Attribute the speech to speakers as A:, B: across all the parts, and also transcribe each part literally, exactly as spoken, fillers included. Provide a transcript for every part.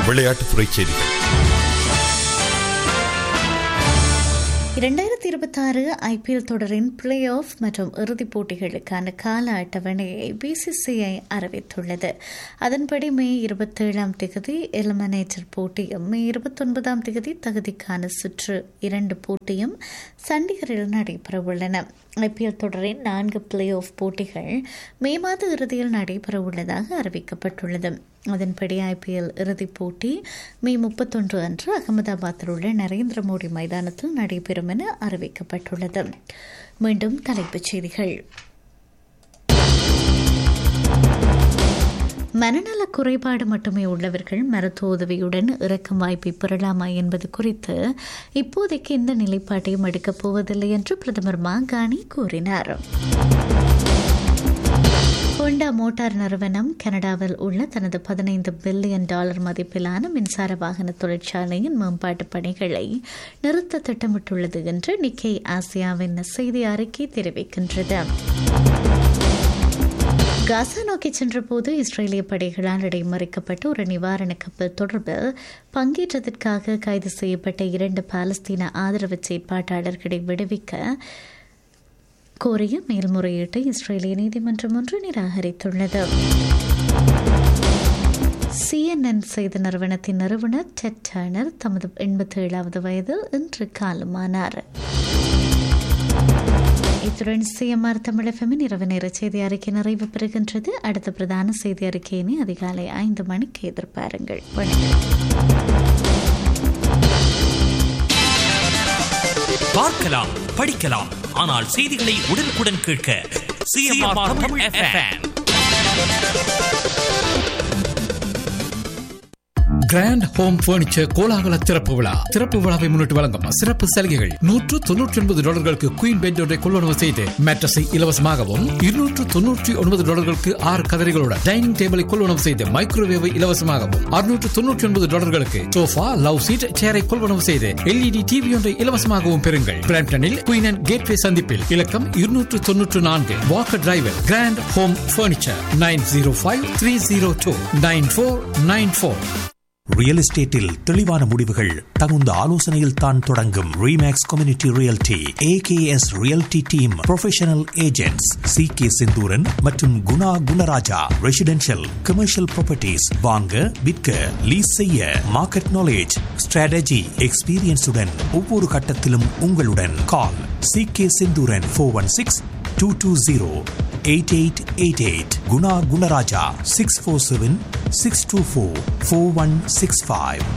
A: விளையாட்டுத்துறை செய்திகள்.
B: இரண்டாயிரத்தி இருபத்தி ஆறு ஐபிஎல் தொடரின் பிளே ஆஃப் மற்றும் இறுதிப் போட்டிகளுக்கான கால அட்டவணையை பிசிசிஐ அறிவித்துள்ளது. அதன்படி மே இருபத்தேழாம் தேதி எலிமினேட்டர் போட்டியும் மே இருபத்தொன்பதாம் தேதி தகுதிக்கான சுற்று இரண்டு போட்டியும் சண்டிகரில் நடைபெறவுள்ளன. ஐபிஎல் தொடரின் நான்கு பிளே ஆஃப் போட்டிகள் மே மாத இறுதியில் நடைபெறவுள்ளதாக அறிவிக்கப்பட்டுள்ளது. அதன்படி ஐபிஎல் இறுதிப் போட்டி மே முப்பத்தொன்று அன்று அகமதாபாத்தில் உள்ள நரேந்திர மோடி மைதானத்தில் நடைபெறும் என அறிவிக்கப்பட்டுள்ளது. மீண்டும் தலைப்புச் செய்திகள். மனநல குறைபாடு மட்டுமே உள்ளவர்கள் மருத்துவ உதவியுடன் இறக்கும் வாய்ப்பை பெறலாமா என்பது குறித்து இப்போதைக்கு எந்த நிலைப்பாட்டையும் எடுக்கப் போவதில்லை என்று பிரதமர் மாகாணி கூறினார். ஹோண்டா மோட்டார் நிறுவனம் கனடாவில் உள்ள தனது பதினைந்து பில்லியன் டாலர் மதிப்பிலான மின்சார வாகன தொழிற்சாலையின் மேம்பாட்டு பணிகளை நிறுத்த திட்டமிட்டுள்ளது என்று நிக்கை ஆசியாவின் செய்தி அறிக்கை தெரிவிக்கின்றது. காசா நோக்கி சென்றபோது இஸ்ரேலிய படைகளால் இடைமறிக்கப்பட்ட ஒரு நிவாரண கப்பல் தொடர்பில் பங்கேற்றதற்காக கைது செய்யப்பட்ட இரண்டு பாலஸ்தீன ஆதரவு செயற்பாட்டாளர்களை விடுவிக்க கோரிய மேல்முறையீட்டை இஸ்ரேலிய நீதிமன்றம் ஒன்று நிராகரித்துள்ளது. சிஎன்என் செய்தி நிறுவனத்தின் நிறுவனர் டெட் டர்னர் தமது எண்பத்தி ஏழாவது வயதில் இன்று காலமானார். இத்துடன் சிஎம்ஆர் தமிழ் எஃப்எம்மின் இரவு நேர செய்தி அறிக்கை நிறைவு பெறுகின்றது. அடுத்த பிரதான செய்தி அறிக்கையினை அதிகாலை ஐந்து மணிக்கு எதிர்பாருங்கள்.
C: பார்க்கலாம், படிக்கலாம், ஆனால் செய்திகளை உடனுக்குடன் கேட்க CMR Tamil FM.
D: Grand home furniture கோலாகல திறப்பு விழா. திறப்பு விழாவை முன்னிட்டு வழங்கும் சிறப்பு சலுகைகள். நூற்று தொன்னூற்றி ஒன்பது டாலர்களுக்கு குயின் பெட் ஒன்றை கொள்வனவு செய்து மேட்ரஸை இலவசமாகவும், இருநூற்று தொன்னூற்றி ஒன்பது டாலர்களுக்கு ஆறு கதரைகளுடன் டைனிங் டேபிளை கொள்வனவு செய்து மைக்ரோவேவை இலவசமாகவும், அறுநூற்று தொன்னூற்றி ஒன்பது டாலர்களுக்கு சோஃபா, லவ் சீட், சேரை கொள்வனவு செய்து எல்இடி டிவி ஒன்றை இலவசமாகவும் பெறுங்கள். பிராம்ப்டனில் குயின் அண்ட் கேட்வே சந்திப்பில் இலக்கம் இருநூற்று தொன்னூற்று நான்கு Walker driver. Grand home furniture nine zero five three zero two nine four nine four.
E: Real எஸ்டேட்டில் தெளிவான முடிவுகள் தகுந்த ஆலோசனையில் தான் தொடங்கும். Remakes community realty AKS realty team professional agents C K Senthuran மற்றும் Guna Gunaraja. Residential commercial properties வாங்க, விற்க, லீஸ் செய்ய மார்க்கெட் நாலேஜ், ஸ்ட்ராட்டஜி, எக்ஸ்பீரியன்ஸுடன் ஒவ்வொரு கட்டத்திலும் உங்களுடன். கால் C K Senthuran four one six two two zero eight eight eight eight. Guna Gunaraja six four seven six two four four one six five.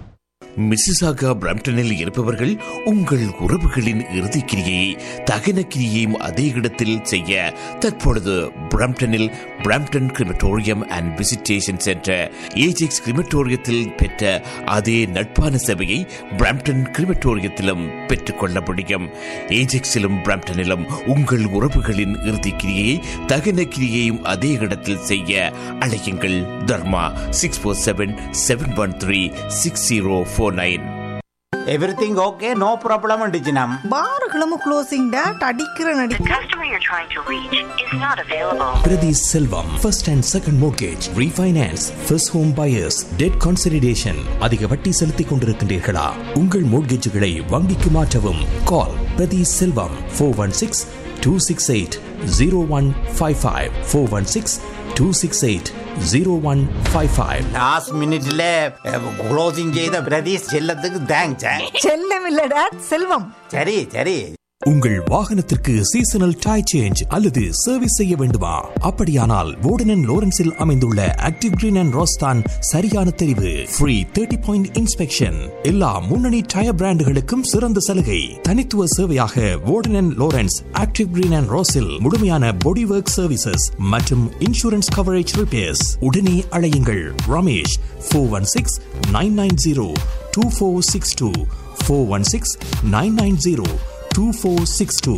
F: Mississauga பிரம்டனில் இருப்பவர்கள் உங்கள் உறவுகளின் இறுதி கிரியை தகன கிரியையும் அதே இடத்தில் செய்ய தற்பொழுது பிரம்டனில் Brampton crematorium and visitation centre Ajax கிரிமட்டோரியத்தில் பெற்ற அதே நட்பான சேவையை பிரம்டன் கிரிமட்டோரியத்திலும் பெற்றுக்கொள்ள முடியும். ஏஜெக்ஸிலும் பிரம்டனிலும் உங்கள் உறவுகளின் இறுதி கிரியை தகன கிரியையும் அதே இடத்தில் செய்ய அழையுங்கள். தர்மா six four seven seven one three six zero four nine.
G: Everything okay, no problem டிஜினம்.
H: பார்களும் closing date அடிக்கிற நடி.
I: The customer you're trying to reach is not available.
E: Prati Selvam, first and second mortgage, refinance, first home buyers, debt consolidation. அதிக வட்டி செலுத்திக் கொண்டிருக்கின்றீர்களா? உங்கள் மோட்கேஜுகளை வங்கிக்கு மாற்றவும். கால் பிரதி செல்வம் four one six two six eight zero one five five four one six two six eight zero one five five.
G: Last மினிட்ல closing செய்த பிரதீஷ் செல்லத்துக்கு தேங்க்ஸ்.
H: செல்லம் இல்ல டேட், செல்வம்.
G: சரி சரி.
E: உங்கள் வாகனத்திற்கு சீசனல் டயர் சேஞ்ச் அல்லது சர்வீஸ் செய்ய வேண்டுமா? அப்படியானால் வோர்டன் அண்ட் லோரன்ஸில் அமைந்துள்ள ஆக்டிவ் கிரீன் அண்ட் ரோஸ் தான் சரியான தெரிவு. ஃப்ரீ தேர்ட்டி பாயிண்ட் இன்ஸ்பெக்ஷன், எல்லா முன்னணி டயர் பிராண்டுகளுக்கும் சிறந்த சலுகை. தனித்துவ சேவையாக வோர்டன் and Lawrence active green and ரோஸில் முழுமையான பாடி ஒர்க் சர்வீசஸ் மற்றும் இன்சூரன்ஸ் கவரேஜ் ரிப்பேர்ஸ். உடனே அழையுங்கள் Ramesh four one six nine nine zero two four six two four one six nine nine zero two four six two.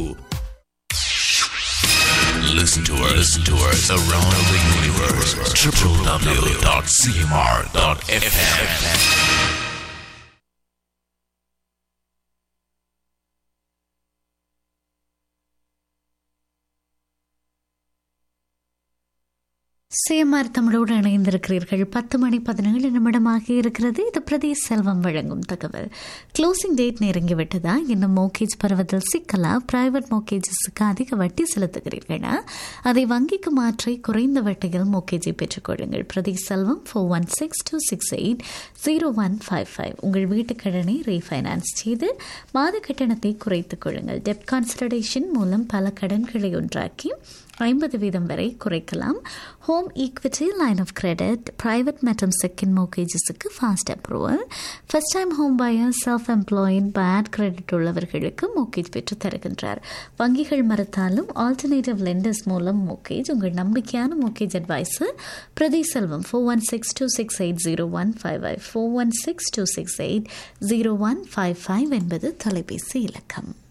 C: Listen to us, listen to us around the universe. w w w dot c m r dot f m.
B: CMR தமிழோடு இணைந்திருக்கிறீர்கள். பத்து மணி பதினேழு நிமிடமாக இருக்கிறது. இது பிரதேச செல்வம் வழங்கும் தகவல். Closing date நெருங்கிவிட்டதா? இன்னும் mortgage பெறுவதில் சிக்கலா? பிரைவேட் மோர்கேஜஸுக்கு அதிக வட்டி செலுத்துகிறீர்களா? அதை வங்கிக்கு மாற்றி குறைந்த வட்டியில் மோர்கேஜை பெற்றுக்கொள்ளுங்கள். பிரதேச செல்வம் four one six two six eight zero one five five. உங்கள் வீட்டு கடனை ரீஃபைனான்ஸ் செய்து மாத கட்டணத்தை குறைத்துக் கொள்ளுங்கள். டெப்ட் கான்சல்டேஷன் மூலம் பல கடன்களை ஒன்றாக்கி ஐம்பது வீதம் வரை குறைக்கலாம். Home equity, line of credit, private மற்றும் second மோர்கேஜஸுக்கு fast approval. First time home pier, self employed, bad credit உள்ளவர்களுக்கு மோர்கேஜ் பெற்று தருகின்றார். வங்கிகள் மறுத்தாலும் ஆல்டர்னேட்டிவ் லெண்டர்ஸ் மூலம் மோர்கேஜ். உங்கள் நம்பிக்கையான மோர்கேஜ் அட்வைசர் பிரதேச செல்வம் four one six two six eight zero one five five four one six two six eight zero one five five என்பது தொலைபேசி இலக்கம்.